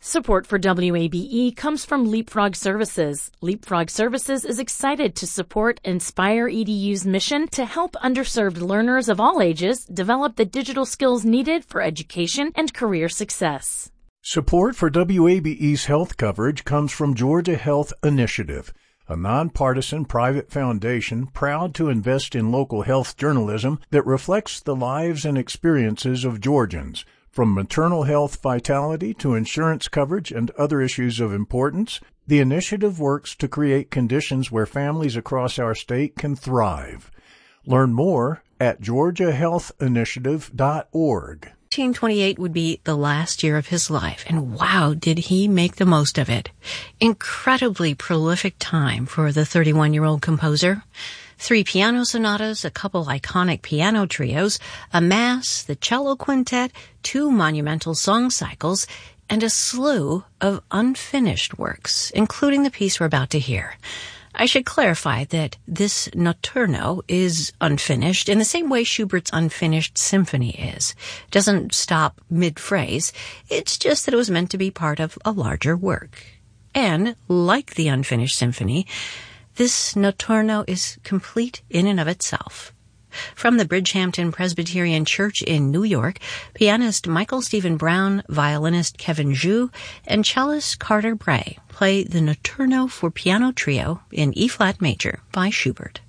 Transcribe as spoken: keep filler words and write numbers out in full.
Support for W A B E comes from Leapfrog Services. Leapfrog Services is excited to support Inspire E D U's mission to help underserved learners of all ages develop the digital skills needed for education and career success. Support for W A B E's health coverage comes from Georgia Health Initiative, a nonpartisan private foundation proud to invest in local health journalism that reflects the lives and experiences of Georgians. From maternal health vitality to insurance coverage and other issues of importance, the initiative works to create conditions where families across our state can thrive. Learn more at georgia health initiative dot org. nineteen twenty-eight would be the last year of his life, and wow, did he make the most of it. Incredibly prolific time for the thirty-one-year-old composer. Three piano sonatas, a couple iconic piano trios, a mass, the cello quintet, two monumental song cycles, and a slew of unfinished works, including the piece we're about to hear. I should clarify that this notturno is unfinished in the same way Schubert's unfinished symphony is. It doesn't stop mid-phrase. It's just that it was meant to be part of a larger work. And, like the unfinished symphony, this notturno is complete in and of itself. From the Bridgehampton Presbyterian Church in New York, pianist Michael Stephen Brown, violinist Kevin Zhu, and cellist Carter Bray play the Notturno for Piano Trio in E-flat major by Schubert.